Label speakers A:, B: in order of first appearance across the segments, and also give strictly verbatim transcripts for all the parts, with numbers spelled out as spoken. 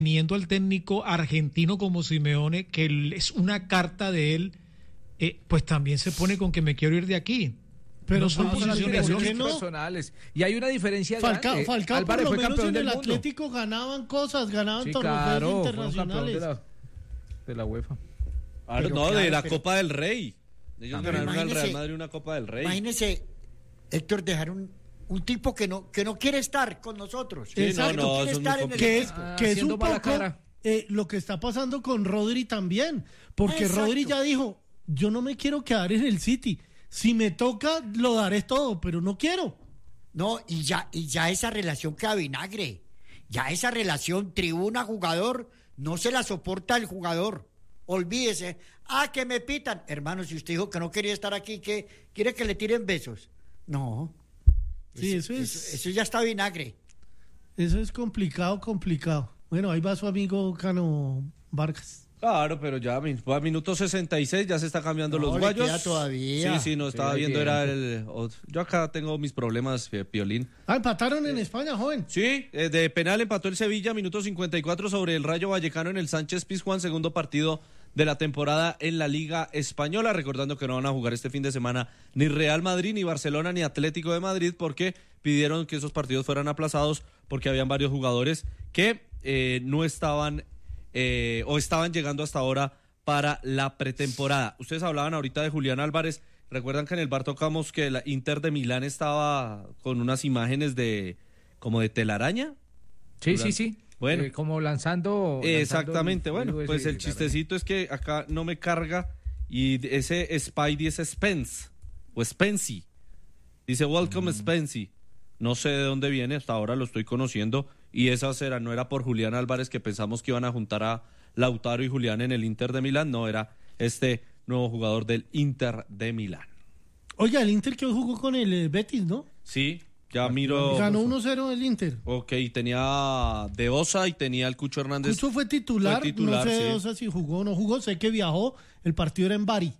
A: teniendo al técnico argentino como Simeone, que es una carta de él, eh, pues también se pone con que me quiero ir de aquí.
B: Pero
A: no
B: son
A: son
B: posiciones
A: posiciones
B: no?
C: personales. Y hay una diferencia
B: Falcao,
C: grande.
B: Falcao
C: Álvarez
B: por lo
C: fue
B: menos en
C: campeón
B: el
C: del mundo.
B: Atlético ganaban cosas, ganaban
C: Sí,
B: torneos
C: claro,
B: internacionales.
C: De la, de la UEFA.
D: Ah,
E: Pero
D: no,
E: claro,
D: de la
E: pero-
D: Copa del Rey. Ellos
E: Pero
D: ganaron al
E: imagínese-
D: Real Madrid una Copa del Rey.
E: Imagínese, Héctor, dejar un, un tipo que no, que no quiere estar con nosotros.
D: Sí,
E: Exacto,
D: no, no,
E: quiere
D: eso es muy
E: estar en el
B: Que es,
E: equipo.
C: Ah,
B: que es
C: haciendo
B: un
C: mala
B: poco
C: cara.
B: eh, lo que está pasando con Rodri también, porque
E: Exacto.
B: Rodri ya dijo, yo no me quiero quedar en el City, si me toca lo daré todo, pero no quiero.
E: No, y ya, y ya esa relación queda vinagre. Ya esa relación tribuna-jugador no se la soporta el jugador. Olvídese. Ah, que me pitan. Hermano, si usted dijo que no quería estar aquí, ¿qué? ¿Quiere que le tiren besos? No.
B: Sí, eso es-
E: Eso, eso ya está vinagre.
B: Eso es complicado, complicado. Bueno, ahí va su amigo Cano Vargas.
D: Claro, pero ya a min- a minuto sesenta y seis ya se está cambiando
E: No,
D: los
E: le
D: guayos.
E: queda todavía.
D: Sí, sí, no estaba
C: Sí,
D: viendo,
C: bien.
D: era el... o- Yo acá tengo mis problemas, eh, Piolín.
B: Ah, empataron en España, joven.
D: Sí, eh, de penal empató el Sevilla, minuto cincuenta y cuatro sobre el Rayo Vallecano en el Sánchez Pizjuán, segundo partido de la temporada en la Liga Española. Recordando que no van a jugar este fin de semana ni Real Madrid, ni Barcelona, ni Atlético de Madrid, porque pidieron que esos partidos fueran aplazados porque habían varios jugadores que eh, no estaban eh, o estaban llegando hasta ahora para la pretemporada. Ustedes hablaban ahorita de Julián Álvarez. ¿Recuerdan que en el bar tocamos que la Inter de Milán estaba con unas imágenes de como de telaraña?
C: Sí,
D: Durante-
C: sí, sí.
D: Bueno.
C: Eh, como lanzando.
D: Exactamente,
C: lanzando
D: bueno,
C: ese
D: pues el
C: de la
D: chistecito es que acá no me carga y ese Spidey es Spence o Spency. Dice Welcome Spency. No sé de dónde viene, hasta ahora lo estoy conociendo y esa será, no era por Julián Álvarez que pensamos que iban a juntar a Lautaro y Julián en el Inter de Milán, no, era este nuevo jugador del Inter de Milán.
B: Oiga, el Inter que hoy jugó con el eh, Betis, ¿no?
D: Sí, ya miro.
B: Ganó uno cero el Inter.
D: Ok, tenía De Osa y tenía el Cucho Hernández.
B: Cucho fue titular,
D: Fue titular,
B: no sé,
D: sí.
B: o sea, si jugó o no jugó, sé que viajó, el partido era en Bari.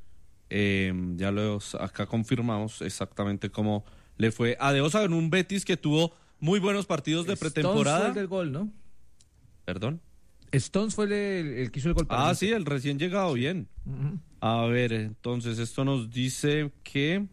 D: Eh, ya lo acá confirmamos exactamente cómo le fue a De Osa en un Betis que tuvo muy buenos partidos de
C: Stones
D: pretemporada.
C: fue el del gol, ¿no?
D: Perdón.
C: Stones fue el, el- el que hizo el gol. para
D: Ah,
C: el
D: sí, el recién llegado, bien.
C: Ujú.
D: A ver, entonces esto nos dice que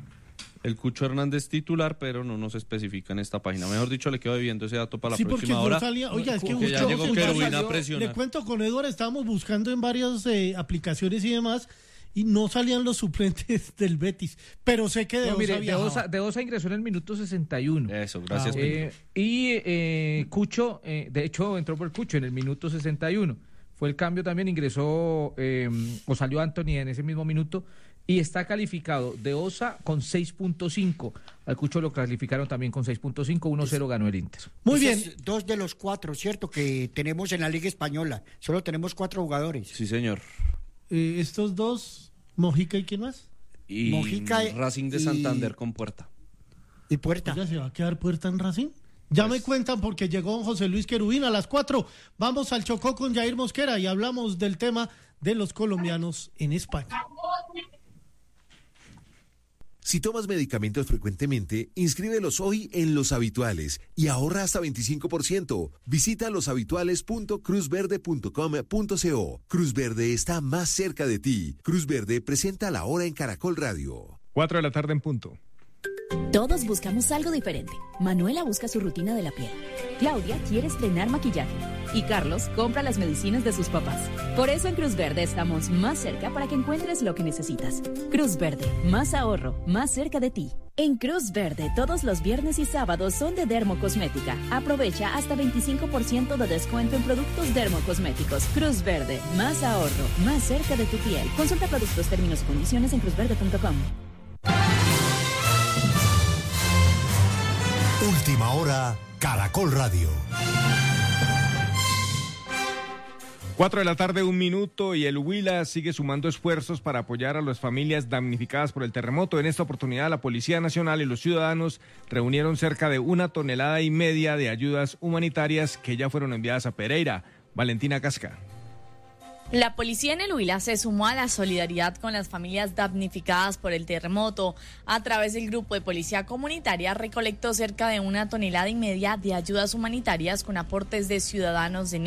D: el Cucho Hernández titular, pero no nos especifica en esta página. Mejor dicho, le quedo debiendo ese dato para la
B: Sí, porque
D: próxima
B: no
D: hora.
B: salía, oiga, es que
D: Porque ya
B: buscó-
D: llegó
B: buscó-
D: Querubín a
B: salió-
D: presionar.
B: Le cuento con Edward, estábamos buscando en varias eh, aplicaciones y demás, y no salían los suplentes del Betis, pero sé que de
C: No,
B: Osa
C: mire, de
B: viajaba.
C: Osa, de Osa ingresó en el minuto sesenta y uno.
D: Eso, gracias.
B: Ah,
D: Pedro.
C: Eh, y eh, Cucho, eh, de hecho, entró por Cucho en el minuto sesenta y uno. Fue el cambio también, ingresó eh, o salió Anthony en ese mismo minuto y está calificado de Osa con seis punto cinco. Al Cucho lo calificaron también con seis punto cinco, uno cero ganó el Inter.
B: Muy
E: Esos
B: bien,
E: Dos de los cuatro, ¿cierto? Que tenemos en la Liga Española. Solo tenemos cuatro jugadores.
D: Sí, señor.
B: eh, estos dos, Mojica y quién más,
D: Y
E: Mojica y-
D: Racing de
E: y-
D: Santander con Puerta.
E: Y Puerta.
B: ya se va a quedar Puerta en Racing. Ya
D: Pues-
B: me cuentan porque llegó don José Luis Querubín a las cuatro. Vamos al Chocó con Jair Mosquera y hablamos del tema de los colombianos en España.
F: Si tomas medicamentos frecuentemente, inscríbelos hoy en Los Habituales y ahorra hasta veinticinco por ciento. Visita loshabituales punto cruz verde punto com punto co. Cruz Verde está más cerca de ti. Cruz Verde presenta la hora en Caracol Radio.
G: Cuatro de la tarde en punto.
H: Todos buscamos algo diferente. Manuela busca su rutina de la piel. Claudia quiere estrenar maquillaje. Y Carlos compra las medicinas de sus papás. Por eso en Cruz Verde estamos más cerca para que encuentres lo que necesitas. Cruz Verde, más ahorro, más cerca de ti. En Cruz Verde, todos los viernes y sábados son de Dermocosmética. Aprovecha hasta veinticinco por ciento de descuento en productos dermocosméticos. Cruz Verde, más ahorro, más cerca de tu piel. Consulta productos, términos y condiciones en cruz verde punto com.
I: Última hora, Caracol Radio.
G: Cuatro de la tarde, un minuto, y el Huila sigue sumando esfuerzos para apoyar a las familias damnificadas por el terremoto. En esta oportunidad, la Policía Nacional y los ciudadanos reunieron cerca de una tonelada y media de ayudas humanitarias que ya fueron enviadas a Pereira. Valentina Casca.
J: La policía en el Huila se sumó a la solidaridad con las familias damnificadas por el terremoto. A través del grupo de policía comunitaria recolectó cerca de una tonelada y media de ayudas humanitarias con aportes de ciudadanos de